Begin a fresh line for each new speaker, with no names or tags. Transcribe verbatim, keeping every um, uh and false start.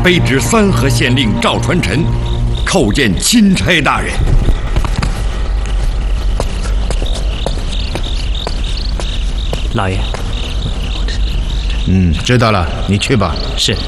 卑职三河县令赵传臣，叩见钦差大人。
老爷。
嗯，知道了，你去吧。
是。